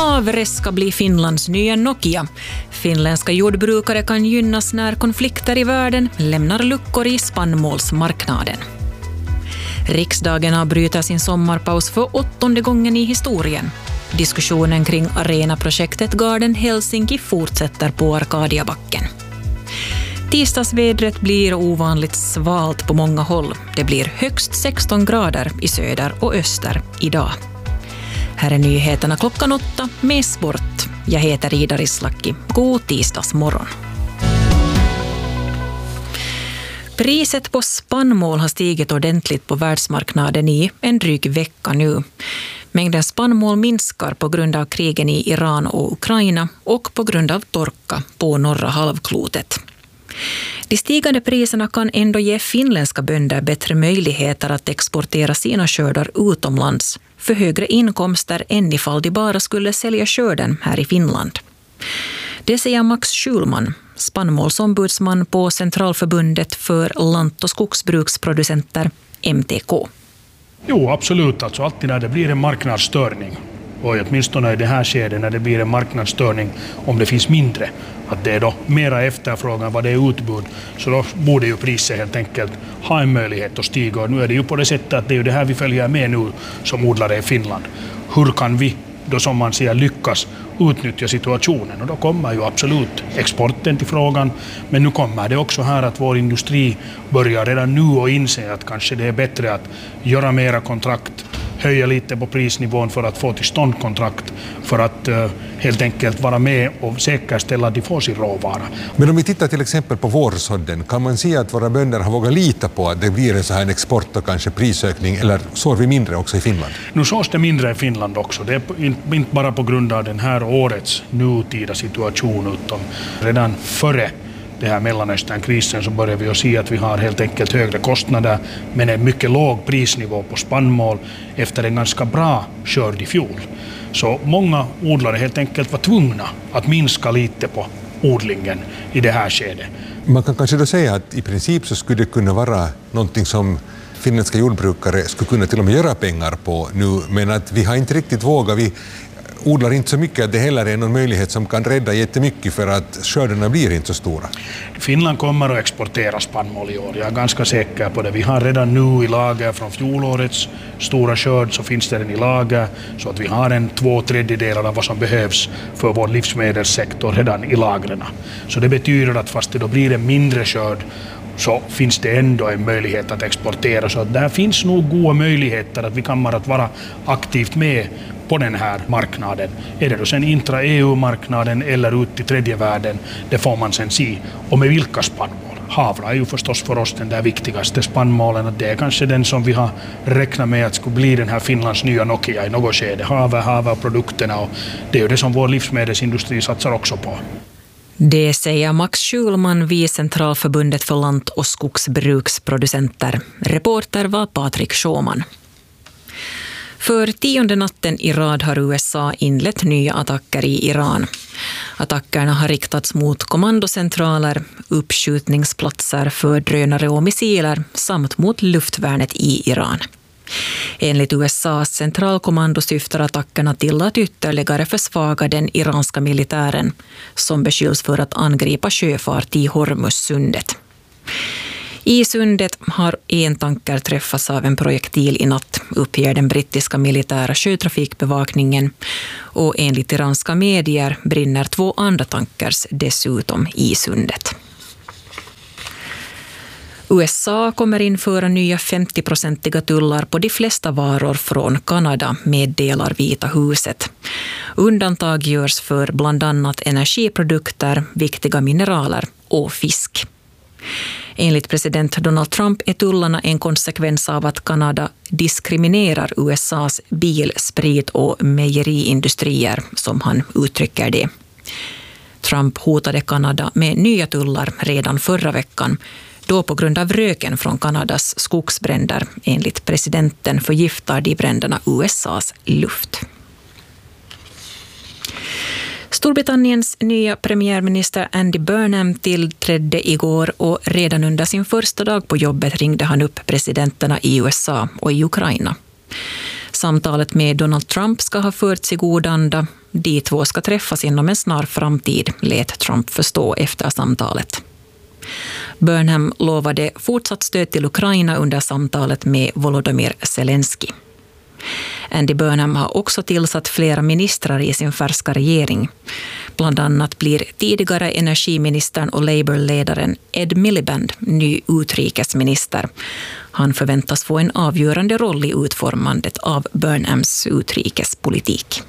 Havre ska bli Finlands nya Nokia. Finländska jordbrukare kan gynnas när konflikter i världen lämnar luckor i spannmålsmarknaden. Riksdagen har brutit sin sommarpaus för 8:e gången i historien. Diskussionen kring arenaprojektet Garden Helsinki fortsätter på Arkadiabacken. Tisdagsvädret blir ovanligt svalt på många håll. Det blir högst 16 grader i söder och öster idag. Här är nyheterna 8:00 med sport. Jag heter Ida Rislaki. God tisdagsmorgon. Priset på spannmål har stigit ordentligt på världsmarknaden i en dryg vecka nu. Mängden spannmål minskar på grund av krigen i Iran och Ukraina och på grund av torka på norra halvklotet. De stigande priserna kan ändå ge finländska bönder bättre möjligheter att exportera sina skördar utomlands för högre inkomster än ifall de bara skulle sälja skörden här i Finland. Det säger Max Schulman, spannmålsombudsman på Centralförbundet för lant- och skogsbruksproducenter, MTK. Jo, absolut. Alltså alltid när det blir en marknadsstörning, och åtminstone i det här skedet när det blir en marknadsstörning om det finns mindre, att det är då mera efterfrågan vad det är utbud, så då borde ju priset helt enkelt ha en möjlighet att stiga. Och nu är det ju på det sättet att det är ju det här vi följer med nu som odlare i Finland. Hur kan vi då, som man säger, lyckas utnyttja situationen? Och då kommer ju absolut exporten till frågan, men nu kommer det också här att vår industri börjar redan nu och inse att kanske det är bättre att göra mera kontrakt, höja lite på prisnivån för att få till stånd kontrakt, för att helt enkelt vara med och säkerställa att de får sin råvara. Men om vi tittar till exempel på vårsådden, kan man se att våra bönder har vågat lita på att det blir en så här export och kanske prisökning, eller sår vi mindre också i Finland? Nu sås det mindre i Finland också. Det är inte bara på grund av den här årets nutida situation, utan redan före det här Mellanösternkrisen så börjar vi att se att vi har helt enkelt högre kostnader men en mycket låg prisnivå på spannmål efter en ganska bra skörd i fjol. Så många odlare helt enkelt var tvungna att minska lite på odlingen i det här skedet. Man kan kanske då säga att i princip så skulle det kunna vara någonting som finländska jordbrukare skulle kunna till och med göra pengar på nu, men att vi har inte riktigt vågat. Vi odlar inte så mycket att det heller är någon möjlighet som kan rädda jättemycket för att skördarna blir inte så stora. Finland kommer att exportera spannmål i år, jag är ganska säker på det. Vi har redan nu i lager från fjolårets stora skörd, så finns det den i lager, så att vi har 2/3 av vad som behövs för vår livsmedelssektor redan i lagren. Så det betyder att fast det då blir en mindre skörd så finns det ändå en möjlighet att exportera. Så att där finns nog goda möjligheter att vi kommer att vara aktivt med på den här marknaden. Är det då sen intra-EU-marknaden eller ut till tredje världen, det får man sen se. Och med vilka spannmål? Havra är ju förstås för oss den där viktigaste spannmålen. Att det är kanske den som vi har räknat med att skulle bli den här Finlands nya Nokia i något skede. Havre-produkterna, och det är ju det som vår livsmedelsindustri satsar också på. Det säger Max Schulman vid Centralförbundet för lant- och skogsbruksproducenter. Reporter var Patrik Schåman. För 10:e natten i rad har USA inlett nya attacker i Iran. Attackerna har riktats mot kommandocentraler, uppskjutningsplatser för drönare och missiler samt mot luftvärnet i Iran. Enligt USAs centralkommando syftar attackerna till att ytterligare försvaga den iranska militären som beskylls för att angripa sjöfart i Hormuzsundet. I sundet har en tanker träffats av en projektil i natt, uppger den brittiska militära sjötrafikbevakningen, och enligt iranska medier brinner 2 andra tankers dessutom i sundet. USA kommer införa nya 50-procentiga tullar på de flesta varor från Kanada, meddelar Vita huset. Undantag görs för bland annat energiprodukter, viktiga mineraler och fisk. Enligt president Donald Trump är tullarna en konsekvens av att Kanada diskriminerar USAs bil-, sprit- och mejeriindustrier, som han uttrycker det. Trump hotade Kanada med nya tullar redan förra veckan, då på grund av röken från Kanadas skogsbränder, enligt presidenten, förgiftar de bränderna USAs luft. Storbritanniens nya premiärminister Andy Burnham tillträdde igår, och redan under sin första dag på jobbet ringde han upp presidenterna i USA och i Ukraina. Samtalet med Donald Trump ska ha förts i god anda. De två ska träffas inom en snar framtid, lät Trump förstå efter samtalet. Burnham lovade fortsatt stöd till Ukraina under samtalet med Volodymyr Zelensky. Andy Burnham har också tillsatt flera ministrar i sin färska regering. Bland annat blir tidigare energiministern och Labour-ledaren Ed Miliband ny utrikesminister. Han förväntas få en avgörande roll i utformandet av Burnhams utrikespolitik.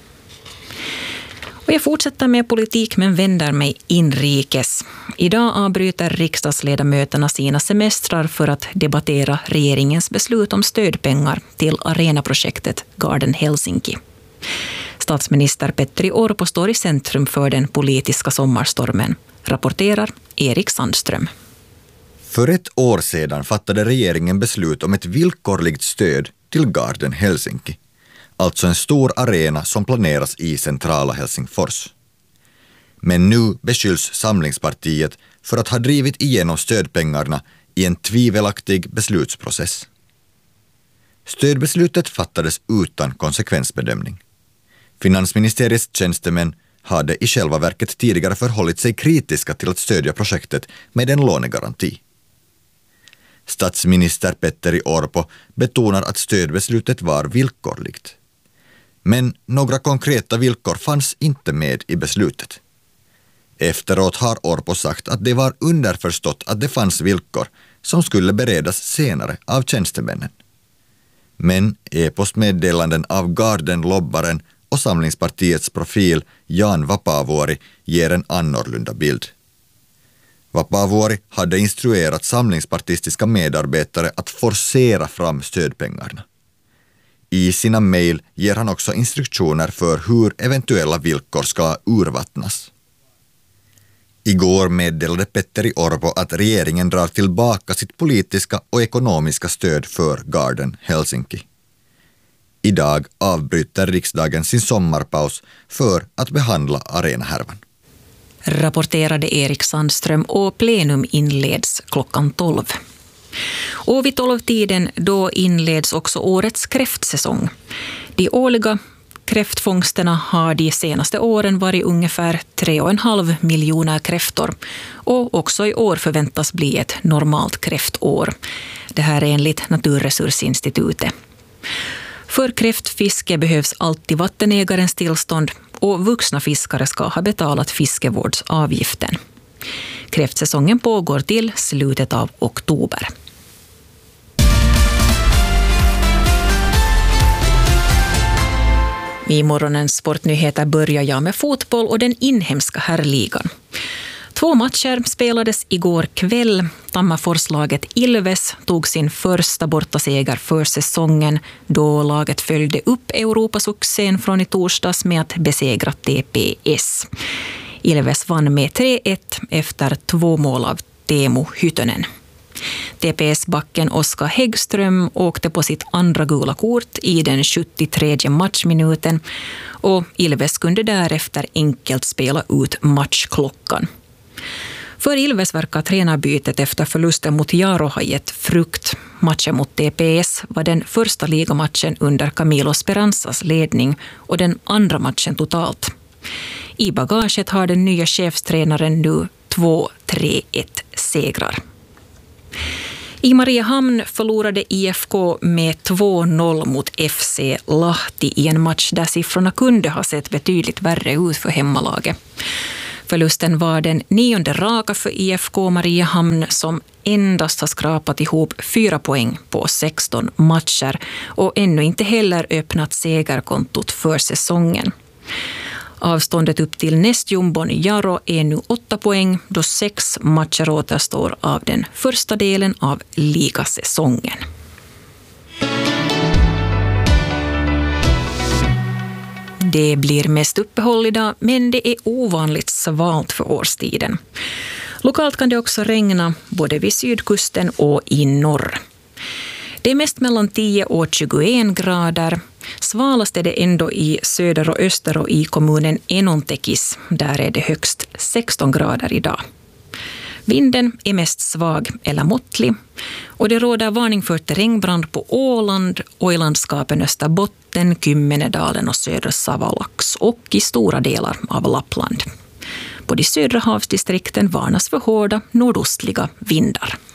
Och jag fortsätter med politik men vänder mig inrikes. Idag avbryter riksdagsledamöterna sina semestrar för att debattera regeringens beslut om stödpengar till arenaprojektet Garden Helsinki. Statsminister Petteri Orpo står i centrum för den politiska sommarstormen, rapporterar Erik Sandström. För ett år sedan fattade regeringen beslut om ett villkorligt stöd till Garden Helsinki. Alltså en stor arena som planeras i centrala Helsingfors. Men nu beskylls Samlingspartiet för att ha drivit igenom stödpengarna i en tvivelaktig beslutsprocess. Stödbeslutet fattades utan konsekvensbedömning. Finansministeriets tjänstemän hade i själva verket tidigare förhållit sig kritiska till att stödja projektet med en lånegaranti. Statsminister Petteri Orpo betonar att stödbeslutet var villkorligt. Men några konkreta villkor fanns inte med i beslutet. Efteråt har Orpo sagt att det var underförstått att det fanns villkor som skulle beredas senare av tjänstemännen. Men e-postmeddelanden av Garden-lobbaren och Samlingspartiets profil Jan Vapaavuori ger en annorlunda bild. Vapaavuori hade instruerat samlingspartistiska medarbetare att forcera fram stödpengarna. I sina mejl ger han också instruktioner för hur eventuella villkor ska urvattnas. Igår meddelade Petteri Orpo att regeringen drar tillbaka sitt politiska och ekonomiska stöd för Garden Helsinki. Idag avbryter riksdagen sin sommarpaus för att behandla arenahärvan. Rapporterade Erik Sandström och plenum inleds klockan 12. Och vid 12-tiden då inleds också årets kräftsäsong. De årliga kräftfångsterna har de senaste åren varit ungefär 3,5 miljoner kräftor. Och också i år förväntas bli ett normalt kräftår. Det här är enligt Naturresursinstitutet. För kräftfiske behövs alltid vattenägarens tillstånd och vuxna fiskare ska ha betalat fiskevårdsavgiften. Kräftsäsongen pågår till slutet av oktober. I morgonens sportnyheter börjar jag med fotboll och den inhemska herrligan. 2 matcher spelades igår kväll. Tammerforslaget Ilves tog sin första bortaseger för säsongen då laget följde upp Europasuccén från i torsdags med att besegra TPS. Ilves vann med 3-1 efter 2 mål av Teemu Hytönen. TPS-backen Oskar Häggström åkte på sitt andra gula kort i den 73 matchminuten och Ilves kunde därefter enkelt spela ut matchklockan. För Ilves verkar tränarbytet efter förlusten mot Jaro ha gett frukt. Matchen mot TPS var den första ligamatchen under Camilo Speranzas ledning och den andra matchen totalt. I bagaget har den nya chefstränaren nu 2-3-1-segrar. I Mariehamn förlorade IFK med 2-0 mot FC Lahti i en match där siffrorna kunde ha sett betydligt värre ut för hemmalaget. Förlusten var den 9:e raka för IFK Mariehamn som endast har skrapat ihop 4 poäng på 16 matcher och ännu inte heller öppnat segerkontot för säsongen. Avståndet upp till nästjumbon Jaro är nu 8 poäng då 6 matcher återstår av den första delen av ligasäsongen. Det blir mest uppehåll idag, men det är ovanligt svalt för årstiden. Lokalt kan det också regna både vid sydkusten och i norr. Det är mest mellan 10 och 21 grader. Svalast är det ändå i söder och öster och i kommunen Enontekis. Där är det högst 16 grader idag. Vinden är mest svag eller måttlig och det råder varning för terrängbrand på Åland och i landskapen Österbotten, Kymmenedalen och södra Savolax och i stora delar av Lappland. På de södra havsdistrikten varnas för hårda nordostliga vindar.